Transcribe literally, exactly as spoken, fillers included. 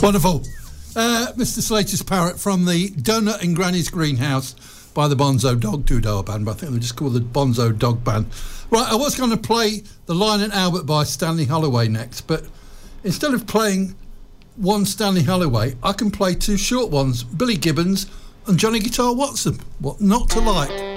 Wonderful. Uh, Mister Slater's Parrot from the Donut in Granny's Greenhouse by the Bonzo Dog Two-Door Band, but I think they just call the Bonzo Dog Band. Right, I was going to play The Lion and Albert by Stanley Holloway next, but instead of playing one Stanley Holloway, I can play two short ones, Billy Gibbons and Johnny Guitar Watson. What not to like?